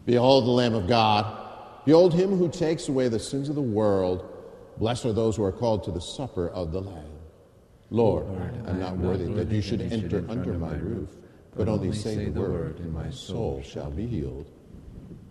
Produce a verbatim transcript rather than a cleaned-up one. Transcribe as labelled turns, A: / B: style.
A: Behold the Lamb of God. Behold him who takes away the sins of the world. Blessed are those who are called to the supper of the Lamb. Lord, Lord I'm not worthy that you should enter under my roof, but only say the word, and my soul shall be healed.